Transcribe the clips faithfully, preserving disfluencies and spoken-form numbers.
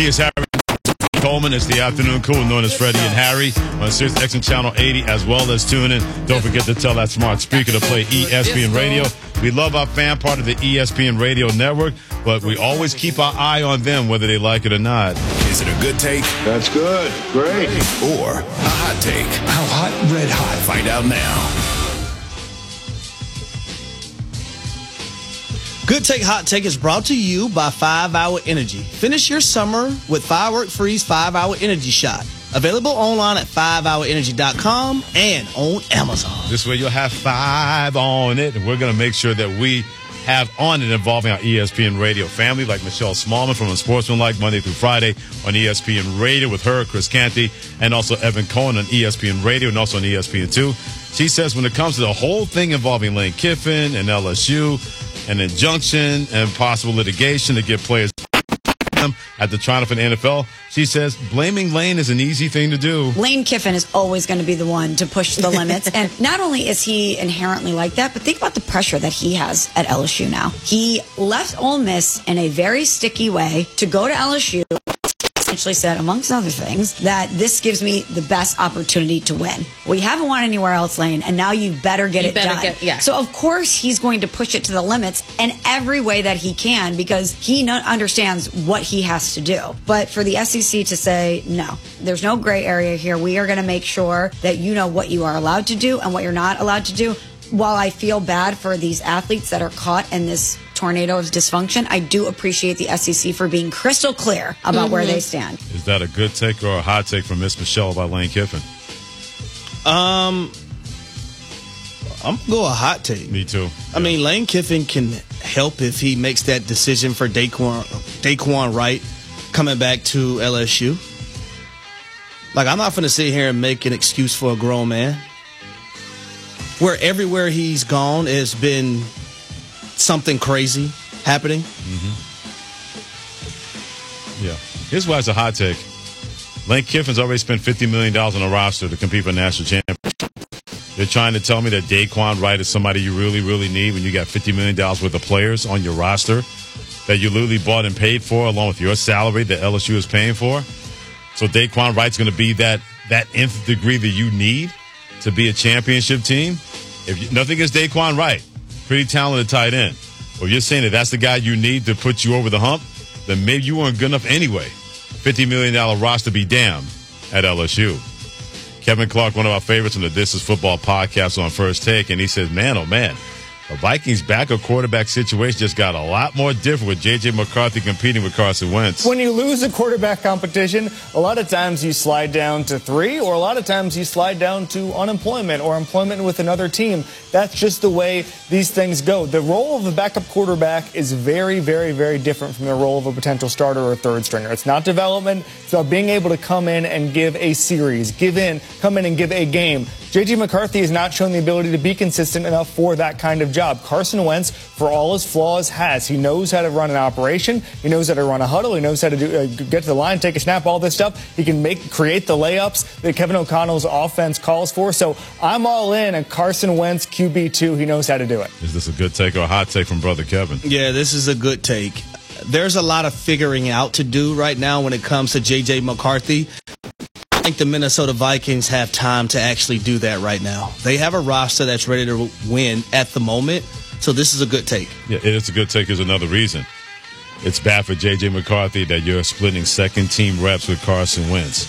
He is Harry Coleman. It's the afternoon cool, known as Freddie and Harry on Sirius X M Channel eighty, as well as tune in. Don't forget to tell that smart speaker to play E S P N Radio. We love our fan part of the E S P N Radio network, but we always keep our eye on them, whether they like it or not. Is it a good take? That's good. Great. Or a hot take? How hot? Red hot. Find out now. Good Take Hot Take is brought to you by five hour Energy. Finish your summer with Firework Free's five hour Energy Shot. Available online at five hour energy dot com and on Amazon. This way you'll have five on it, and we're going to make sure that we have on it involving our E S P N Radio family, like Michelle Smallman from Unsportsmanlike, Monday through Friday on E S P N Radio with her, Chris Canty, and also Evan Cohen on E S P N Radio and also on E S P N two. She says when it comes to the whole thing involving Lane Kiffin and L S U, an injunction and possible litigation to get players at the trial for the N F L, she says blaming Lane is an easy thing to do. Lane Kiffin is always going to be the one to push the limits. And not only is he inherently like that, but think about the pressure that he has at L S U now. He left Ole Miss in a very sticky way to go to L S U. Essentially said, amongst other things, that this gives me the best opportunity to win. Well, you haven't won anywhere else, Lane, and now you better get you it better done. Get, yeah. So, of course, he's going to push it to the limits in every way that he can because he no- understands what he has to do. But for the S E C to say, no, there's no gray area here. We are going to make sure that you know what you are allowed to do and what you're not allowed to do. While I feel bad for these athletes that are caught in this tornado of dysfunction, I do appreciate the S E C for being crystal clear about mm-hmm. where they stand. Is that a good take or a hot take from Miss Michelle about Lane Kiffin? Um, I'm going to go a hot take. Me too. I yeah. mean, Lane Kiffin can help if he makes that decision for Daquan, Daquan Wright coming back to L S U. Like, I'm not going to sit here and make an excuse for a grown man. Where everywhere he's gone has been something crazy happening. Mm-hmm. Yeah. Here's why it's a hot take. Lane Kiffin's already spent fifty million dollars on a roster to compete for a national championship. You're trying to tell me that Daquan Wright is somebody you really, really need when you got fifty million dollars worth of players on your roster that you literally bought and paid for along with your salary that L S U is paying for? So Daquan Wright's going to be that, that nth degree that you need to be a championship team? If you, nothing against Daquan Wright, pretty talented tight end. But if you're saying that that's the guy you need to put you over the hump, then maybe you weren't good enough anyway. fifty million dollars roster be damned at L S U. Kevin Clark, one of our favorites on the This Is Football podcast on First Take, and he says, man, oh man, the Vikings' backup quarterback situation just got a lot more different with J J McCarthy competing with Carson Wentz. When you lose a quarterback competition, a lot of times you slide down to three, or a lot of times you slide down to unemployment or employment with another team. That's just the way these things go. The role of a backup quarterback is very, very, very different from the role of a potential starter or a third stringer. It's not development. It's about being able to come in and give a series, give in, come in and give a game. J J McCarthy has not shown the ability to be consistent enough for that kind of job. Carson Wentz, for all his flaws, has. He knows how to run an operation. He knows how to run a huddle. He knows how to do, uh, get to the line, take a snap, all this stuff. He can make create the layups that Kevin O'Connell's offense calls for. So I'm all in on Carson Wentz, Q B two. He knows how to do it. Is this a good take or a hot take from Brother Kevin? Yeah, this is a good take. There's a lot of figuring out to do right now when it comes to J J McCarthy. I think the Minnesota Vikings have time to actually do that right now. They have a roster that's ready to win at the moment, so this is a good take. Yeah, it is a good take. Is another reason. It's bad for J J McCarthy that you're splitting second-team reps with Carson Wentz.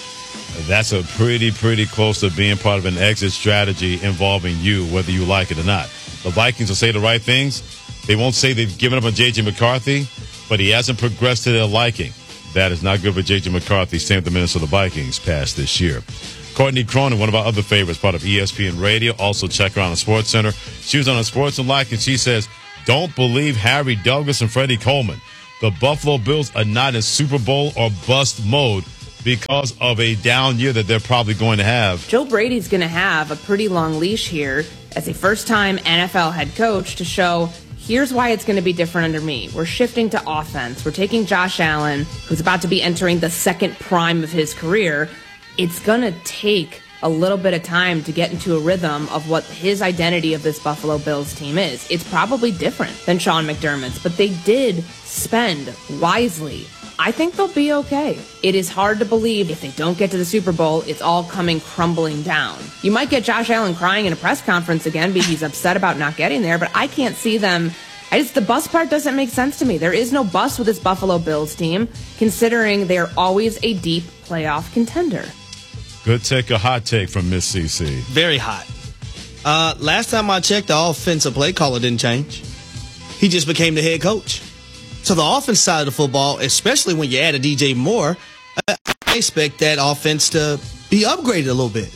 That's a pretty, pretty close to being part of an exit strategy involving you, whether you like it or not. The Vikings will say the right things. They won't say they've given up on J J McCarthy, but he hasn't progressed to their liking. That is not good for J J McCarthy, staying with the Minnesota Vikings past this year. Courtney Cronin, one of our other favorites, part of E S P N Radio. Also check her out on the Sports Center. She was on a Sportsmanlike, and she says, don't believe Harry Douglas and Freddie Coleman. The Buffalo Bills are not in Super Bowl or bust mode because of a down year that they're probably going to have. Joe Brady's going to have a pretty long leash here as a first-time N F L head coach to show, here's why it's going to be different under me. We're shifting to offense. We're taking Josh Allen, who's about to be entering the second prime of his career. It's going to take a little bit of time to get into a rhythm of what his identity of this Buffalo Bills team is. It's probably different than Sean McDermott's, but they did spend wisely I think they'll be okay. It is hard to believe if they don't get to the Super Bowl, it's all coming crumbling down. You might get Josh Allen crying in a press conference again because he's upset about not getting there, but I can't see them. I just, the bus part doesn't make sense to me. There is no bus with this Buffalo Bills team, considering they're always a deep playoff contender. Good take, a hot take from Miss C C. Very hot. Uh, last time I checked, the offensive play caller didn't change. He just became the head coach. So the offense side of the football, especially when you add a D J Moore, I expect that offense to be upgraded a little bit.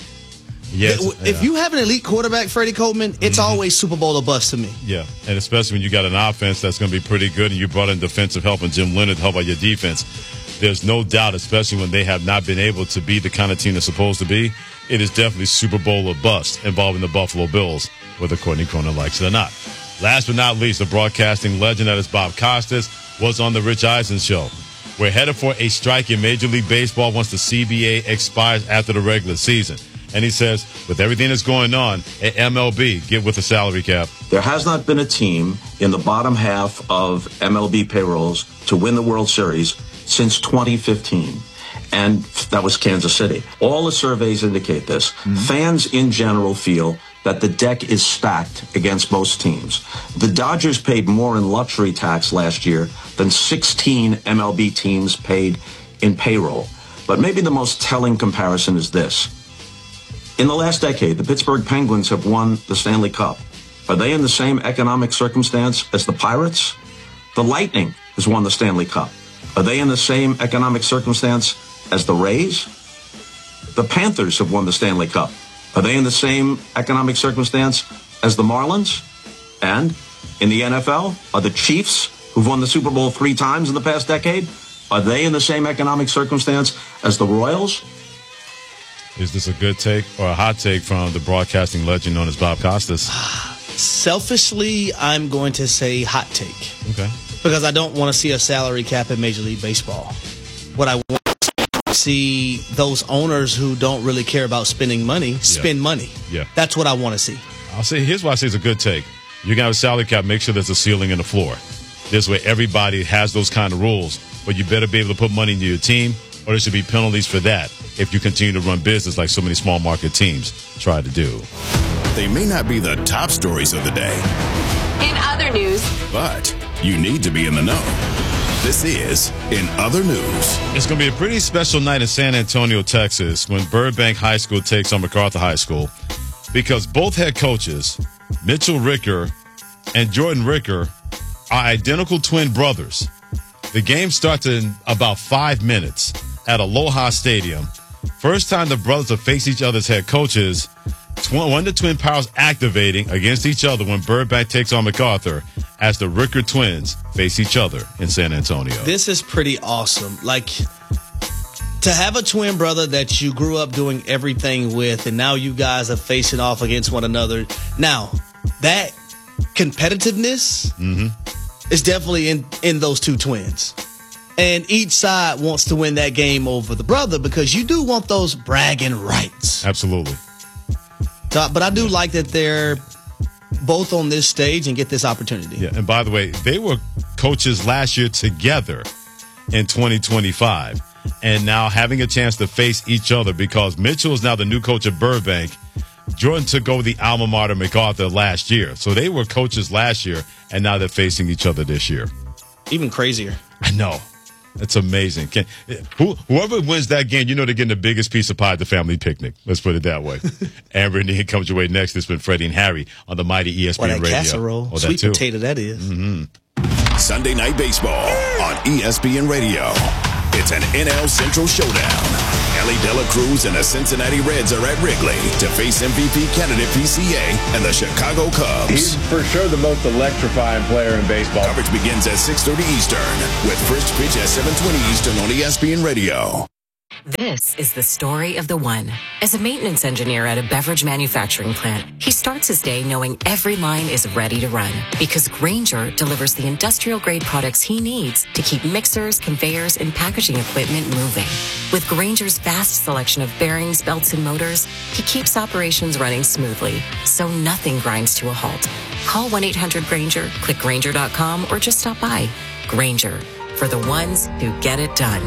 Yes, if yeah. you have an elite quarterback, Freddie Coleman, it's mm-hmm. always Super Bowl or bust to me. Yeah, and especially when you got an offense that's going to be pretty good and you brought in defensive help and Jim Leonard to help out your defense. There's no doubt, especially when they have not been able to be the kind of team they're supposed to be, it is definitely Super Bowl or bust involving the Buffalo Bills, whether Courtney Cronin likes it or not. Last but not least, the broadcasting legend that is Bob Costas was on the Rich Eisen show. We're headed for a strike in Major League Baseball once the C B A expires after the regular season. And he says, with everything that's going on at M L B, get with the salary cap. There has not been a team in the bottom half of M L B payrolls to win the World Series since twenty fifteen. And that was Kansas City. All the surveys indicate this. Mm-hmm. Fans in general feel that the deck is stacked against most teams. The Dodgers paid more in luxury tax last year than sixteen M L B teams paid in payroll. But maybe the most telling comparison is this. In the last decade, the Pittsburgh Penguins have won the Stanley Cup. Are they in the same economic circumstance as the Pirates? The Lightning has won the Stanley Cup. Are they in the same economic circumstance as the Rays? The Panthers have won the Stanley Cup. Are they in the same economic circumstance as the Marlins? And in the N F L, are the Chiefs, who've won the Super Bowl three times in the past decade, are they in the same economic circumstance as the Royals? Is this a good take or a hot take from the broadcasting legend known as Bob Costas? Selfishly, I'm going to say hot take. Okay. Because I don't want to see a salary cap in Major League Baseball. What I want to see those owners who don't really care about spending money spend yeah. money. Yeah. That's what I want to see. I'll say, here's why I say it's a good take. You're going to have a salary cap, make sure there's a ceiling and a floor. This way everybody has those kind of rules, but you better be able to put money into your team, or there should be penalties for that if you continue to run business like so many small market teams try to do. They may not be the top stories of the day. In other news, but you need to be in the know. This is In Other News. It's going to be a pretty special night in San Antonio, Texas, when Burbank High School takes on MacArthur High School, because both head coaches, Mitchell Ricker and Jordan Ricker, are identical twin brothers. The game starts in about five minutes at Aloha Stadium. First time the brothers have faced each other's head coaches. One of the twin powers activating against each other when Burbank takes on MacArthur as the Ricker twins face each other in San Antonio. This is pretty awesome. Like, to have a twin brother that you grew up doing everything with, and now you guys are facing off against one another. Now, that competitiveness mm-hmm. is definitely in, in those two twins. And each side wants to win that game over the brother because you do want those bragging rights. Absolutely. So, but I do like that they're both on this stage and get this opportunity. Yeah, and by the way, they were coaches last year together in twenty twenty-five. And now having a chance to face each other because Mitchell is now the new coach of Burbank. Jordan took over the alma mater MacArthur last year. So they were coaches last year, and now they're facing each other this year. Even crazier. I know. That's amazing. Can, who, whoever wins that game, you know they're getting the biggest piece of pie at the family picnic. Let's put it that way. Amber and Ian comes your way next. It's been Freddie and Harry on the mighty E S P N or that Radio. casserole. Oh, Sweet that potato, that is. Mm-hmm. Sunday Night Baseball on E S P N Radio. It's an N L Central showdown. Ellie De La Cruz and the Cincinnati Reds are at Wrigley to face M V P candidate P C A and the Chicago Cubs. He's for sure the most electrifying player in baseball. Coverage begins at six thirty Eastern with first pitch at seven twenty Eastern on E S P N Radio. This is the story of the one. As a maintenance engineer at a beverage manufacturing plant, he starts his day knowing every line is ready to run because Grainger delivers the industrial-grade products he needs to keep mixers, conveyors, and packaging equipment moving. With Grainger's vast selection of bearings, belts, and motors, he keeps operations running smoothly, so nothing grinds to a halt. Call one eight hundred Grainger, click Grainger dot com, or just stop by. Grainger, for the ones who get it done.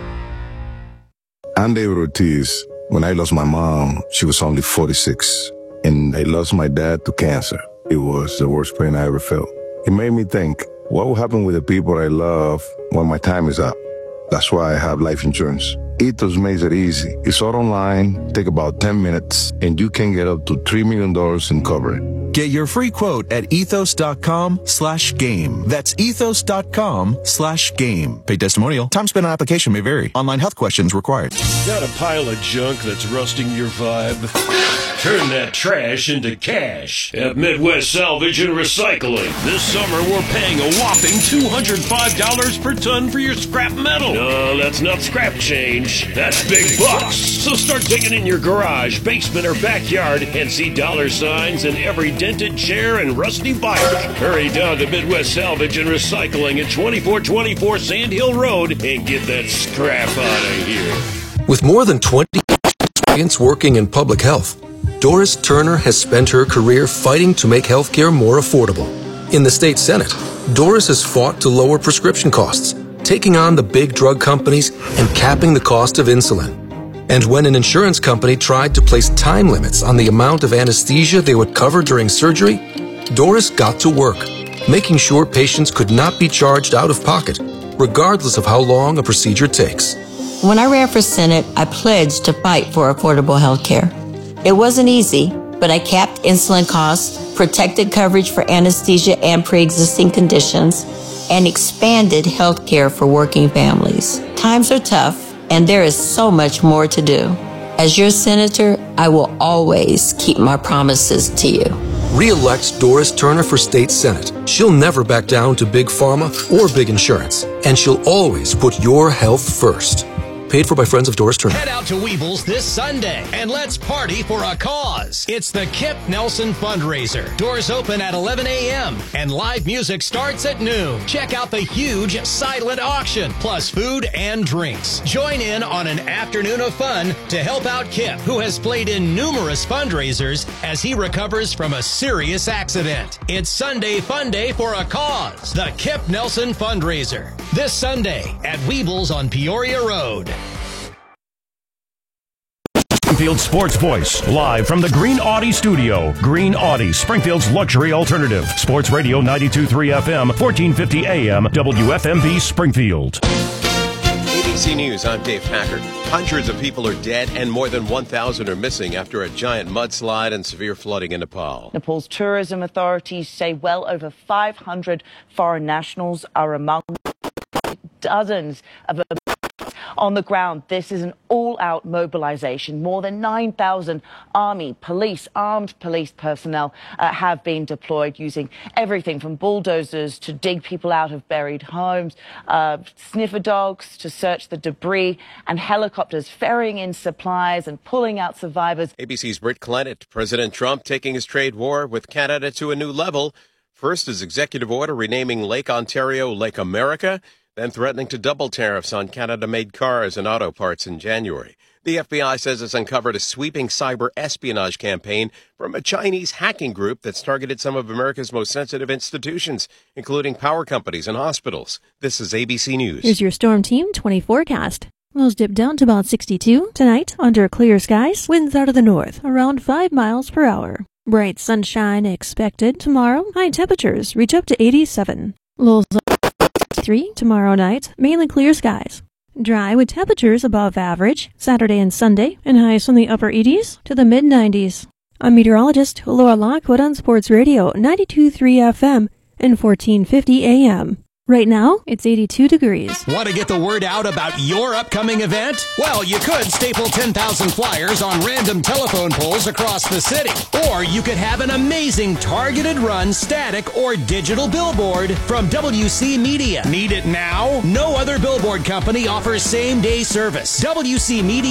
I'm David Ortiz. When I lost my mom, she was only forty-six. And I lost my dad to cancer. It was the worst pain I ever felt. It made me think, what will happen with the people I love when my time is up? That's why I have life insurance. Ethos makes it easy. It's all online, take about ten minutes, and you can get up to three million dollars in coverage. Get your free quote at ethos.com slash game. That's ethos.com slash game. Paid testimonial. Time spent on application may vary. Online health questions required. Got a pile of junk that's rusting your vibe? Turn that trash into cash at Midwest Salvage and Recycling. This summer, we're paying a whopping two hundred five dollars per ton for your scrap metal. No, that's not scrap change. That's big bucks. So start digging in your garage, basement, or backyard and see dollar signs in every dented chair and rusty bike. Hurry down to Midwest Salvage and Recycling at twenty-four twenty-four Sand Hill Road and get that scrap out of here. With more than twenty years of experience working in public health, Doris Turner has spent her career fighting to make healthcare more affordable. In the state Senate, Doris has fought to lower prescription costs, taking on the big drug companies and capping the cost of insulin. And when an insurance company tried to place time limits on the amount of anesthesia they would cover during surgery, Doris got to work, making sure patients could not be charged out of pocket, regardless of how long a procedure takes. When I ran for Senate, I pledged to fight for affordable health care. It wasn't easy, but I capped insulin costs, protected coverage for anesthesia and pre-existing conditions, and expanded health care for working families. Times are tough, and there is so much more to do. As your senator, I will always keep my promises to you. Re-elect Doris Turner for state Senate. She'll never back down to big pharma or big insurance, and she'll always put your health first. Paid for by friends of Doris Turner. Head out to Weebles this Sunday and let's party for a cause. It's the Kip Nelson Fundraiser. Doors open at eleven a.m. and live music starts at noon. Check out the huge silent auction, plus food and drinks. Join in on an afternoon of fun to help out Kip, who has played in numerous fundraisers as he recovers from a serious accident. It's Sunday Fun Day for a cause. The Kip Nelson Fundraiser. This Sunday at Weebles on Peoria Road. Springfield Sports Voice, live from the Green Audi studio. Green Audi, Springfield's luxury alternative. Sports Radio ninety-two point three F M, fourteen fifty A M, W F M V Springfield. A B C News, I'm Dave Packard. Hundreds of people are dead and more than one thousand are missing after a giant mudslide and severe flooding in Nepal. Nepal's tourism authorities say well over five hundred foreign nationals are among dozens of on the ground. This is an all-out mobilization. More than nine thousand army, police, armed police personnel uh, have been deployed using everything from bulldozers to dig people out of buried homes, uh, sniffer dogs to search the debris, and helicopters ferrying in supplies and pulling out survivors. A B C's Britt Clennett. President Trump taking his trade war with Canada to a new level. First, his executive order renaming Lake Ontario Lake America, then threatening to double tariffs on Canada-made cars and auto parts in January. The F B I says it's uncovered a sweeping cyber espionage campaign from a Chinese hacking group that's targeted some of America's most sensitive institutions, including power companies and hospitals. This is A B C News. Here's your Storm Team twenty forecast. Lows dip down to about sixty-two. Tonight, under clear skies, winds out of the north, around five miles per hour. Bright sunshine expected tomorrow. High temperatures reach up to eighty-seven. Lows three tomorrow night, mainly clear skies. Dry with temperatures above average Saturday and Sunday, and highs from the upper eighties to the mid nineties. I'm meteorologist Laura Lockwood on Sports Radio ninety-two point three F M and fourteen fifty A M. Right now, it's eighty-two degrees. Want to get the word out about your upcoming event? Well, you could staple ten thousand flyers on random telephone poles across the city. Or you could have an amazing targeted run static or digital billboard from W C Media. Need it now? No other billboard company offers same-day service. W C Media